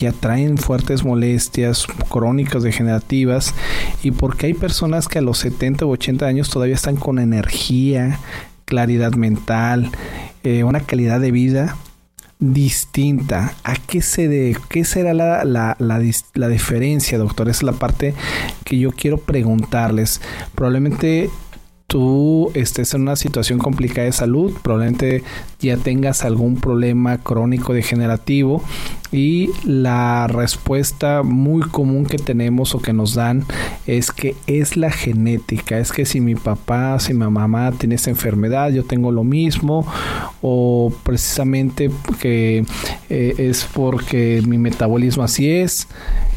ya traen fuertes molestias crónicas degenerativas, y porque hay personas que a los 70 u 80 años todavía están con energía, claridad mental, una calidad de vida distinta. ¿A qué será la diferencia, doctor? Esa es la parte que yo quiero preguntarles. Probablemente tú estés en una situación complicada de salud, probablemente ya tengas algún problema crónico degenerativo, y la respuesta muy común que tenemos o que nos dan es que es la genética, es que si mi papá, si mi mamá tiene esa enfermedad, yo tengo lo mismo, o precisamente que es porque mi metabolismo así es,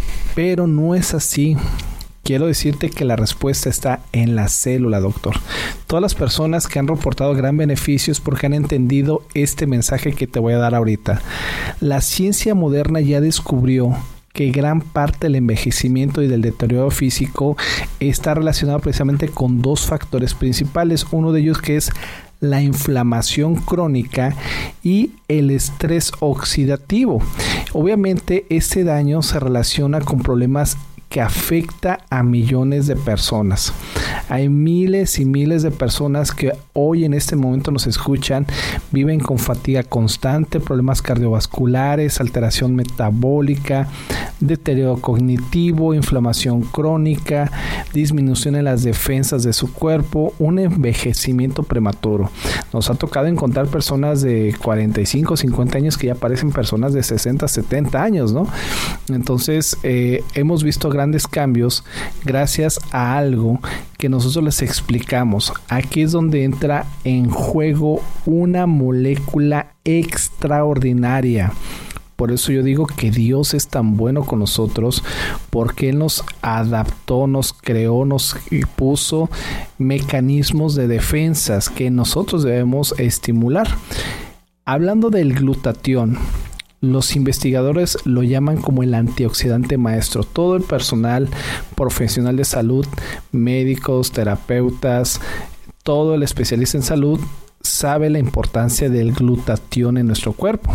pero no es así. Quiero decirte que la respuesta está en la célula, doctor. Todas las personas que han reportado gran beneficio es porque han entendido este mensaje que te voy a dar ahorita. La ciencia moderna ya descubrió que gran parte del envejecimiento y del deterioro físico está relacionado precisamente con dos factores principales. Uno de ellos que es la inflamación crónica y el estrés oxidativo. Obviamente, este daño se relaciona con problemas que afecta a millones de personas. Hay miles y miles de personas que hoy en este momento nos escuchan, viven con fatiga constante, problemas cardiovasculares, alteración metabólica, deterioro cognitivo, inflamación crónica, disminución en las defensas de su cuerpo, un envejecimiento prematuro. Nos ha tocado encontrar personas de 45, 50 años que ya parecen personas de 60, 70 años, ¿no? Entonces, hemos visto grandes cambios gracias a algo que nosotros les explicamos. Aquí es donde entra en juego una molécula extraordinaria. Por eso yo digo que Dios es tan bueno con nosotros, porque Él nos adaptó, nos creó, nos puso mecanismos de defensas que nosotros debemos estimular. Hablando del glutatión, los investigadores lo llaman como el antioxidante maestro. Todo el personal profesional de salud, médicos, terapeutas, todo el especialista en salud sabe la importancia del glutatión en nuestro cuerpo,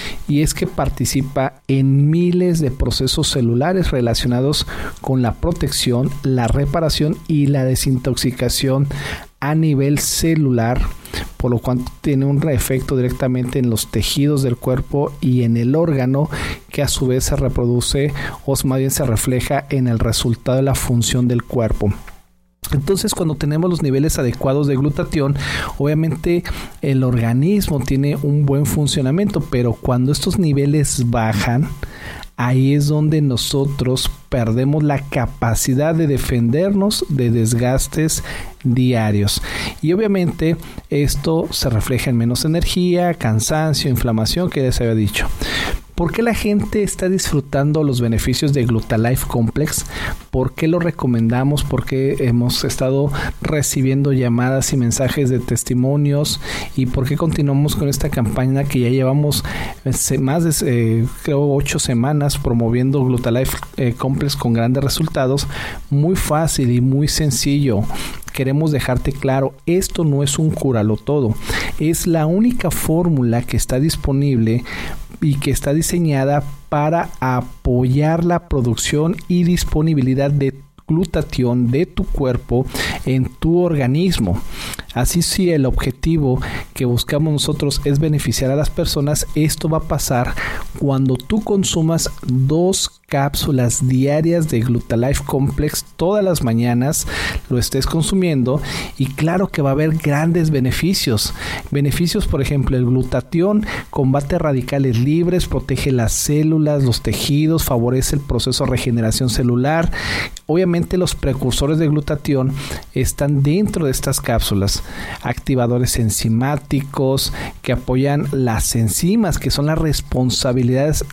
y es que participa en miles de procesos celulares relacionados con la protección, la reparación y la desintoxicación a nivel celular, por lo cual tiene un efecto directamente en los tejidos del cuerpo y en el órgano, que a su vez se reproduce o más bien se refleja en el resultado de la función del cuerpo. Entonces, cuando tenemos los niveles adecuados de glutatión, obviamente el organismo tiene un buen funcionamiento, pero cuando estos niveles bajan, ahí es donde nosotros perdemos la capacidad de defendernos de desgastes diarios. Y obviamente esto se refleja en menos energía, cansancio, inflamación, que ya se había dicho. ¿Por qué la gente está disfrutando los beneficios de Glutalife Complex? ¿Por qué lo recomendamos? ¿Por qué hemos estado recibiendo llamadas y mensajes de testimonios? ¿Y por qué continuamos con esta campaña que ya llevamos más de, creo, 8 semanas promoviendo Glutalife Complex con grandes resultados? Muy fácil y muy sencillo. Queremos dejarte claro, esto no es un cúralo todo. Es la única fórmula que está disponible y que está diseñada para apoyar la producción y disponibilidad de glutatión de tu cuerpo en tu organismo. Así, si el objetivo que buscamos nosotros es beneficiar a las personas, esto va a pasar cuando tú consumas 2 cápsulas diarias de Glutalife Complex todas las mañanas, lo estés consumiendo, y claro que va a haber grandes beneficios. Beneficios, por ejemplo, el glutatión combate radicales libres, protege las células, los tejidos, favorece el proceso de regeneración celular. Obviamente los precursores de glutatión están dentro de estas cápsulas. Activadores enzimáticos que apoyan las enzimas, que son las responsables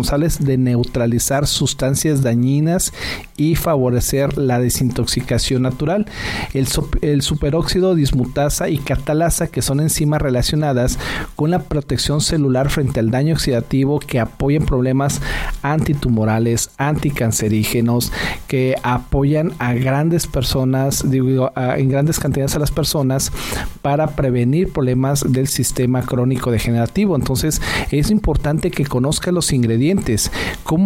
de neutralizar sustancias dañinas y favorecer la desintoxicación natural. El superóxido dismutasa y catalasa, que son enzimas relacionadas con la protección celular frente al daño oxidativo, que apoyan problemas antitumorales, anticancerígenos, que apoyan a grandes personas, en grandes cantidades a las personas, para prevenir problemas del sistema crónico degenerativo. Entonces, es importante que conozcas los ingredientes, cómo